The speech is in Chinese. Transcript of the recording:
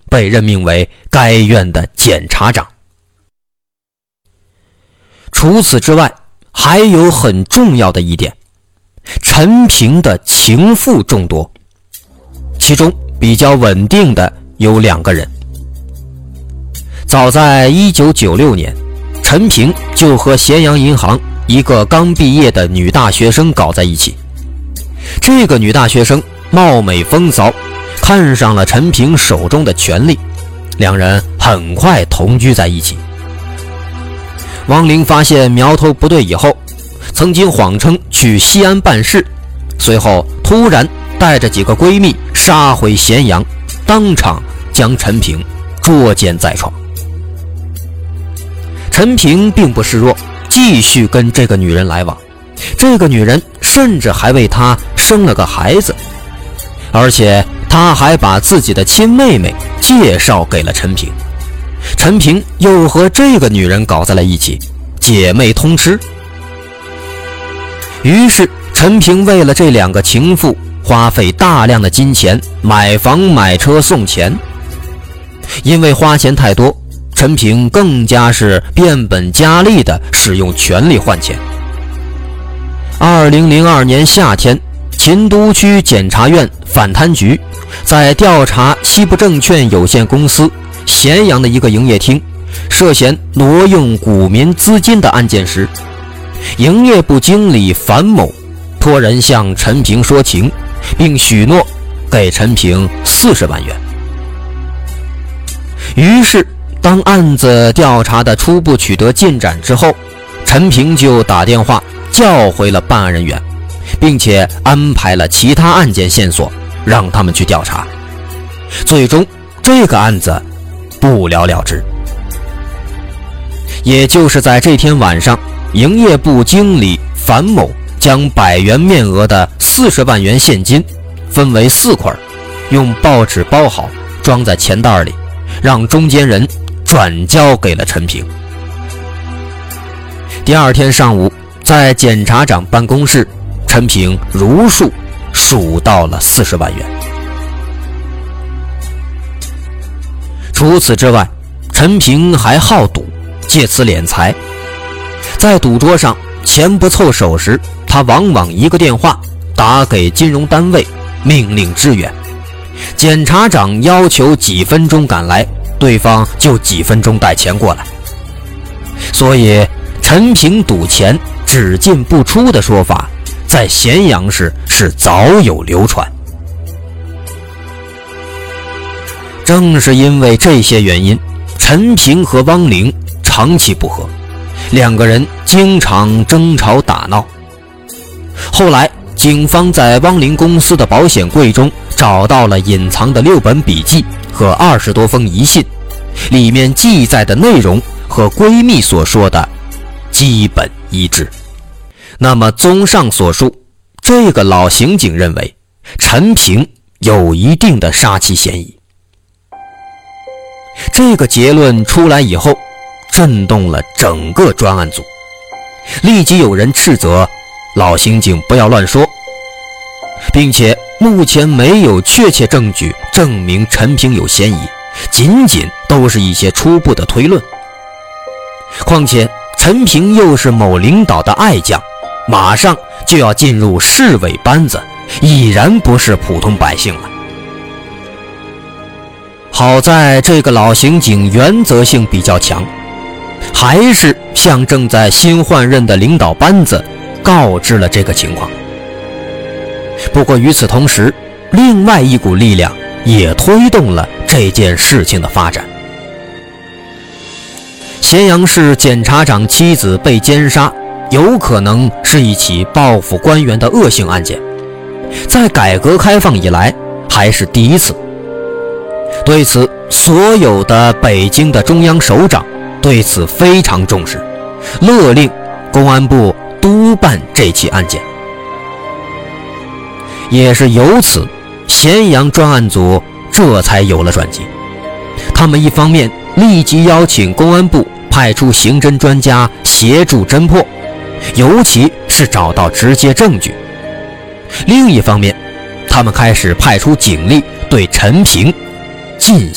被任命为该院的检察长。除此之外，还有很重要的一点，陈平的情妇众多，其中比较稳定的有2个人。早在1996年，陈平就和咸阳银行一个刚毕业的女大学生搞在一起。这个女大学生貌美风骚，看上了陈平手中的权力，两人很快同居在一起。汪玲发现苗头不对以后，曾经谎称去西安办事，随后突然带着几个闺蜜杀回咸阳，当场将陈平捉奸在床。陈平并不示弱，继续跟这个女人来往，这个女人甚至还为他生了个孩子，而且他还把自己的亲妹妹介绍给了陈平，陈平又和这个女人搞在了一起，姐妹通吃。于是陈平为了这2个情妇花费大量的金钱买房买车送钱。因为花钱太多，陈平更加是变本加厉地使用权力换钱。2002年夏天，秦都区检察院反贪局在调查西部证券有限公司咸阳的一个营业厅涉嫌挪用股民资金的案件时，营业部经理樊某托人向陈平说情，并许诺给陈平40万元。于是当案子调查的初步取得进展之后，陈平就打电话叫回了办案人员，并且安排了其他案件线索让他们去调查。最终这个案子不了了之。也就是在这天晚上，营业部经理樊某将100元面额的40万元现金分为4块，用报纸包好，装在钱袋里，让中间人转交给了陈平。第二天上午，在检察长办公室，陈平如数数到了40万元。除此之外，陈平还好赌，借此敛财。在赌桌上钱不凑手时，他往往一个电话打给金融单位，命令支援。检察长要求几分钟赶来，对方就几分钟带钱过来。所以陈平赌钱只进不出的说法在咸阳市是早有流传。正是因为这些原因，陈平和汪玲长期不和，2个人经常争吵打闹。后来警方在汪玲公司的保险柜中找到了隐藏的6本笔记和20多封遗信，里面记载的内容和闺蜜所说的基本一致。那么综上所述，这个老刑警认为陈平有一定的杀妻嫌疑。这个结论出来以后，震动了整个专案组，立即有人斥责老刑警不要乱说，并且目前没有确切证据证明陈平有嫌疑，仅仅都是一些初步的推论。况且陈平又是某领导的爱将，马上就要进入市委班子，已然不是普通百姓了。好在这个老刑警原则性比较强，还是向正在新换任的领导班子告知了这个情况。不过与此同时，另外一股力量也推动了这件事情的发展。咸阳市检察长妻子被奸杀，有可能是一起报复官员的恶性案件，在改革开放以来还是第一次。对此，所有的北京的中央首长对此非常重视，勒令公安部督办这起案件。也是由此，咸阳专案组这才有了转机。他们一方面立即邀请公安部派出刑侦专家协助侦破，尤其是找到直接证据；另一方面，他们开始派出警力对陈平进